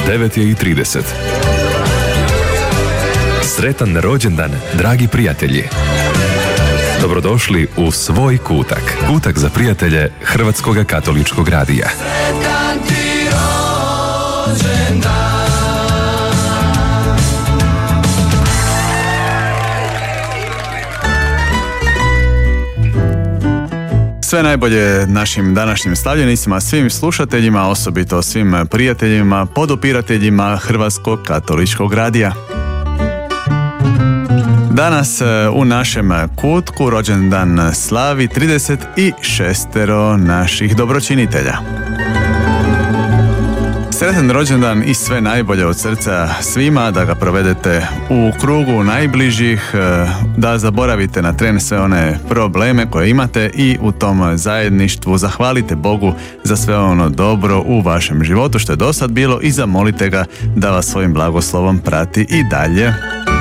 9:30. Sretan rođendan, dragi prijatelji. Dobrodošli u svoj kutak. Kutak za prijatelje Hrvatskog katoličkog radija. Sretan ti rođendan. Sve najbolje našim današnjim slavljenicima, svim slušateljima, osobito svim prijateljima, podupirateljima Hrvatskog katoličkog radija. Danas u našem kutku rođendan slavi 36 naših dobročinitelja. Sretan rođendan i sve najbolje od srca svima, da ga provedete u krugu najbližih, da zaboravite na tren sve one probleme koje imate i u tom zajedništvu zahvalite Bogu za sve ono dobro u vašem životu što je dosad bilo i zamolite ga da vas svojim blagoslovom prati i dalje.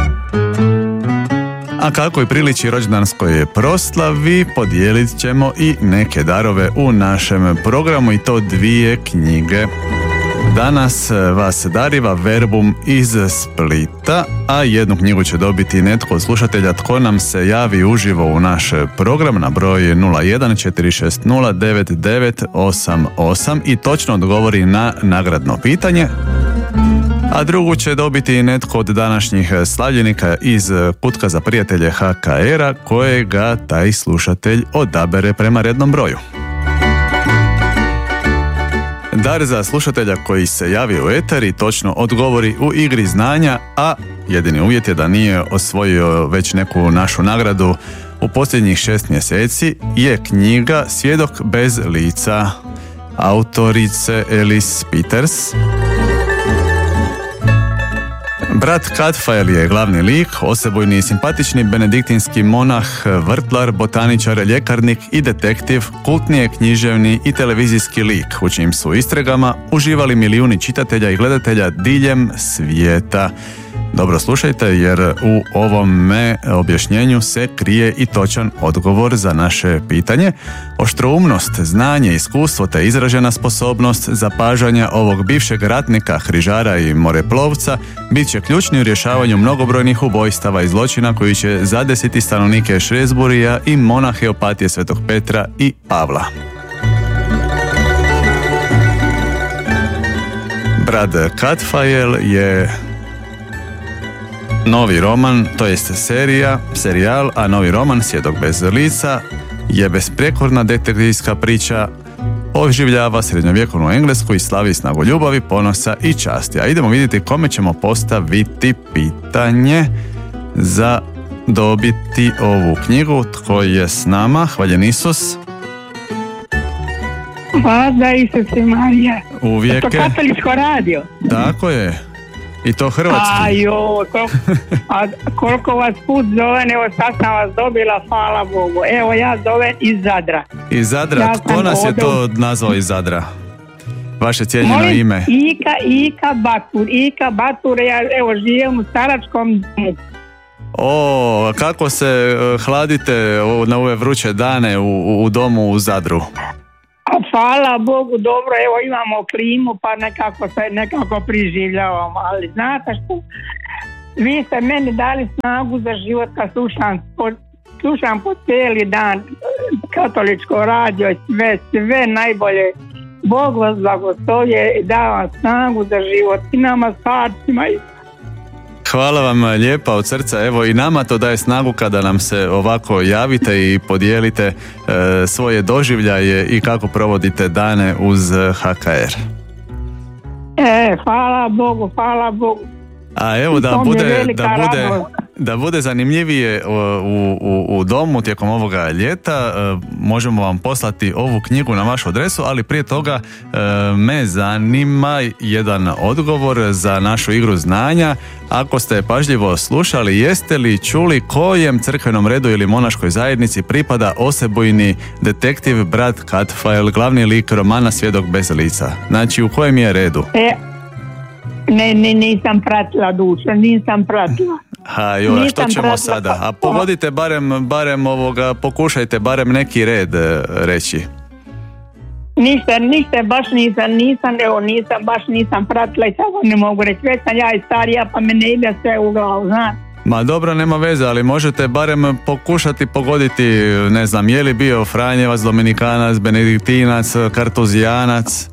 A kako i priliči rođendanskoj proslavi, podijelit ćemo i neke darove u našem programu, i to 2 knjige. Danas vas dariva Verbum iz Splita, a jednu knjigu će dobiti netko od slušatelja tko nam se javi uživo u naš program na broj 01-460-9988 i točno odgovori na nagradno pitanje. A drugu će dobiti netko od današnjih slavljenika iz kutka za prijatelje HKR-a kojega taj slušatelj odabere prema rednom broju. Dar za slušatelja koji se javi u eter i točno odgovori u igri znanja, a jedini uvjet je da nije osvojio već neku našu nagradu u posljednjih 6 mjeseci, je knjiga Svjedok bez lica autorice Elis Peters. Brat Cadfael je glavni lik, osebujni i simpatični benediktinski monah, vrtlar, botaničar, ljekarnik i detektiv, kultni je književni i televizijski lik, u čijim su istragama uživali milijuni čitatelja i gledatelja diljem svijeta. Dobro slušajte, jer u ovome objašnjenju se krije i točan odgovor za naše pitanje. Oštroumnost, znanje, iskustvo te izražena sposobnost zapažanja ovog bivšeg ratnika, križara i moreplovca bit će ključni u rješavanju mnogobrojnih ubojstava i zločina koji će zadesiti stanovnike Shrewsburya i monahe Opatije Svetog Petra i Pavla. Brat Cadfael je novi roman, to jest serijal, a novi roman Svjedok bez lica je besprijekorna detektivska priča, oživljava srednjovjekovnu Englesku i slavi snagu ljubavi, ponosa i časti. A idemo vidjeti kome ćemo postaviti pitanje za dobiti ovu knjigu. Tko je s nama? Hvaljen Isus. Hvala Isus i Marija. Uvijek. To katoličko radio. Tako je. I to hrvatski. Koliko vas put zovem, evo sad sam vas dobila, hvala Bogu. Evo ja zovem iz Zadra. Iz Zadra, tko nas je to nazvao iz Zadra? Vaše cijenjeno ime? Ika Batur, ja evo živim u staračkom domu. O, kako se hladite na ove vruće dane u domu u Zadru? Hvala Bogu, dobro, evo imamo klimu pa nekako priživljavamo, ali znate što, vi ste meni dali snagu za život kad slušam po cijeli dan katoličko radio, sve najbolje. Bog vas blagoslovlje i da vam snagu za život i nama starcima. Hvala vam lijepa od srca, evo i nama to daje snagu kada nam se ovako javite i podijelite svoje doživljaje i kako provodite dane uz HKR. Hvala Bogu. A evo da bude zanimljivije u domu tijekom ovoga ljeta, možemo vam poslati ovu knjigu na vašu adresu, ali prije toga me zanima jedan odgovor za našu igru znanja. Ako ste pažljivo slušali, jeste li čuli kojem crkvenom redu ili monaškoj zajednici pripada osebujni detektiv brat Cadfael, glavni lik romana Svjedok bez lica? Znači, u kojem je redu? Nisam pratila duša, nisam pratila. A što ćemo sada? A pogodite barem pokušajte barem neki red reći. Ništa, baš nisam pratila i tako ne mogu reći. Već sam ja i starija, pa me ne ide sve u glavu, znaš. Ma dobro, nema veze, ali možete barem pokušati pogoditi, ne znam, je li bio Franjevac, Dominikanac, Benediktinac, Kartuzijanac.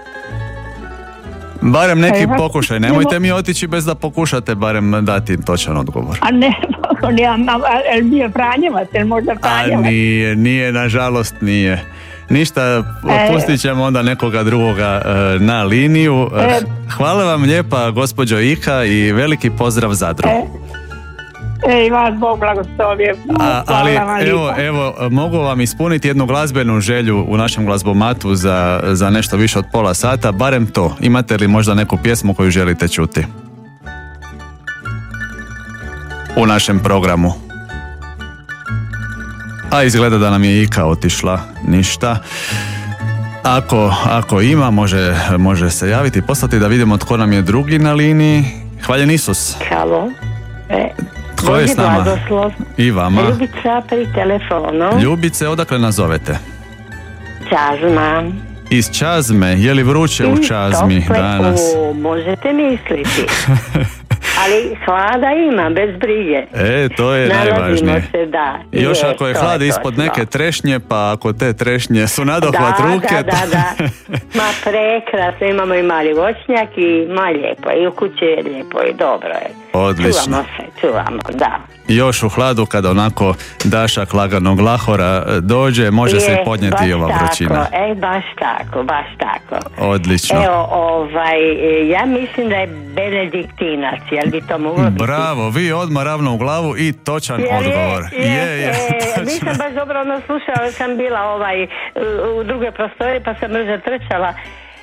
Barem neki pokušaj, nemojte mi otići bez da pokušate barem dati točan odgovor. A ne, je bio Franjevac, je možda Franjevac? A nije, nažalost nije. Ništa, pustit ćemo onda nekoga drugoga na liniju. Hvala vam lijepa, gospođo Ika, i veliki pozdrav Zadru. I vas Bog blagoslovio. Ali evo, mogu vam ispuniti jednu glazbenu želju u našem glazbomatu za nešto više od pola sata, barem to. Imate li možda neku pjesmu koju želite čuti u našem programu? A izgleda da nam je Ika otišla. Ništa. Ako ima, može se javiti, poslati da vidimo tko nam je drugi na liniji. Hvaljen Isus. Halo. Tko je s nama? Blagoslov. I vama. Ljubica pri telefonu. Ljubice, odakle nazovete? Čazma. Iz Čazme. Je li vruće u Čazmi danas? Možete misliti. Ali hlada ima, bez brige. To je najvažnije. Se, da. Još ako je hlad ispod neke trešnje, pa ako te trešnje su nadohvat ruke... Da. Ma prekrasno, imamo i mali voćnjak i lijepo. I u kući je lijepo i dobro je. Odlično. Čuvamo, da. Još u hladu, kada onako dašak laganog lahora dođe, može se podnijeti i ova vrućina. Baš tako. Odlično. Evo, ja mislim da je Benediktinac, jel bi to moglo biti? Bravo, vi odmah ravno u glavu i točan odgovor. Je. Nisam baš dobro slušala, sam bila u drugoj prostoriji pa sam brzo trčala.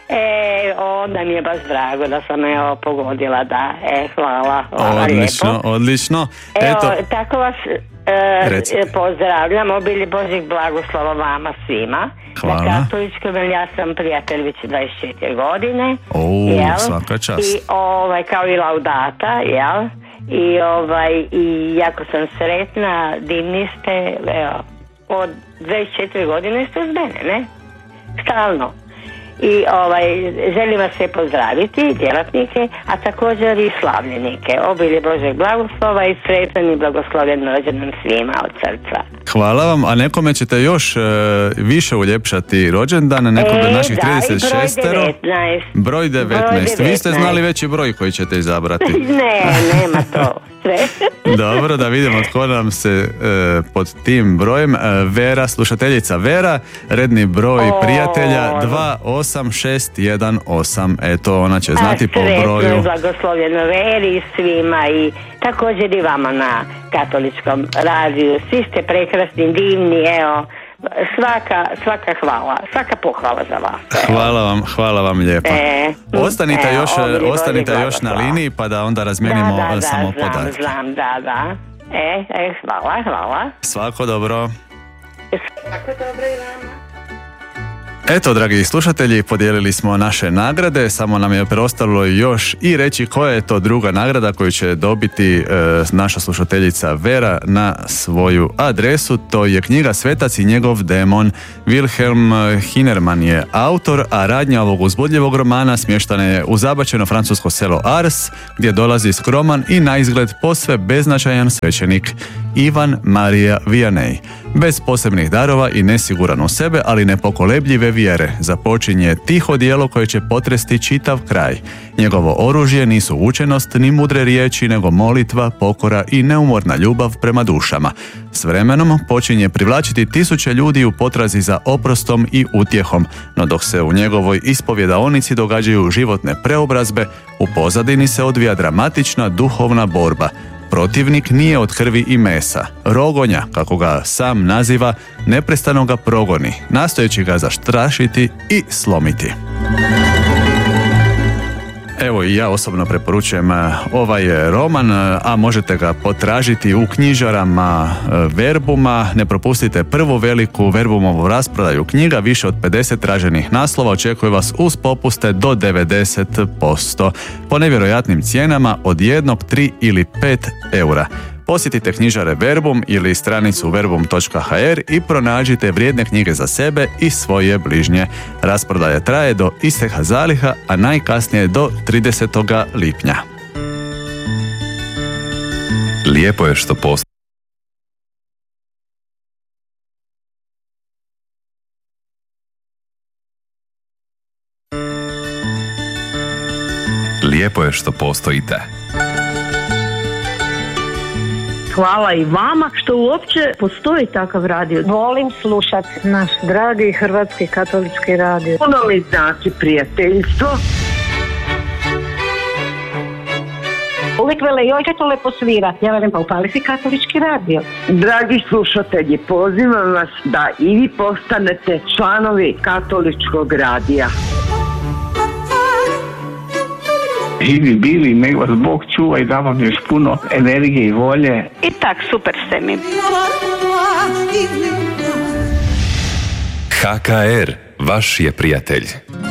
Onda mi je baš drago da sam pogodila, da. Hvala lijepo. Odlično. Eto, tako vas pozdravljam, obilje Božjeg blagoslova vama svima. Hvala. Na katoličkom, ja sam prijatelj već 24 godine. Svaka čast. I kao i laudata, jel? I jako sam sretna, divni ste, od 24 godine ste uz mene, ne? Stalno. I želim vas sve pozdraviti, djelatnike, a također i slavljenike. Obilje Božeg blagoslova i sretan i blagosloven rođendan svima od srca. Hvala vam, a nekome ćete još više uljepšati rođendan, nekog od naših 36. Broj 19. Vi ste znali veći broj koji ćete izabrati. Nema to. Dobro, da vidimo tko nam se pod tim brojem. Vera, slušateljica Vera, redni broj prijatelja 28618. Eto, ona će znati po broju. Blagoslovljeno Veri svima i također i vama na katoličkom radiju. Svi ste prekrasni, divni, svaka hvala, svaka pohvala za vas. Hvala vam lijepa. Ostanite još na liniji pa da onda razmijenimo samo podatke. Znam, da. Hvala. Svako dobro i vama. Eto, dragi slušatelji, podijelili smo naše nagrade, samo nam je preostalo još i reći koja je to druga nagrada koju će dobiti naša slušateljica Vera na svoju adresu. To je knjiga Svetac i njegov demon. Wilhelm Hinerman je autor, a radnja ovog uzbudljivog romana smještana je u zabačeno francusko selo Ars, gdje dolazi skroman i na izgled posve beznačajan svećenik Ivan Marija Vianney. Bez posebnih darova i nesiguran u sebe, ali nepokolebljive vjere, započinje tiho djelo koje će potresti čitav kraj. Njegovo oružje nisu učenost ni mudre riječi, nego molitva, pokora i neumorna ljubav prema dušama. S vremenom počinje privlačiti tisuće ljudi u potrazi za oprostom i utjehom, no dok se u njegovoj ispovjedaonici događaju životne preobrazbe, u pozadini se odvija dramatična duhovna borba. Protivnik nije od krvi i mesa. Rogonja, kako ga sam naziva, neprestano ga progoni, nastojeći ga zastrašiti i slomiti. Evo i ja osobno preporučujem ovaj roman, a možete ga potražiti u knjižarama Verbuma. Ne propustite prvu veliku Verbumovu rasprodaju knjiga, više od 50 traženih naslova očekuje vas uz popuste do 90%. Po nevjerojatnim cijenama od 1, 3 ili 5 eura. Posjetite knjižare Verbum ili stranicu verbum.hr i pronađite vrijedne knjige za sebe i svoje bližnje. Rasprodaja traje do isteka zaliha, a najkasnije do 30. lipnja. Lijepo je što postoji. Lijepo je što postojite. Hvala i vama što uopće postoji takav radio. Volim slušati naš dragi Hrvatski katolički radio. Puno mi znači prijateljstvo. Uvijek vele, joj kad to lepo svira. Ja velim, pa upali si katolički radio. Dragi slušatelji, pozivam vas da i vi postanete članovi katoličkog radija. Živi bili, nek vas Bog čuva i da vam još puno energije i volje. I tak, super ste mi. HKR, vaš je prijatelj.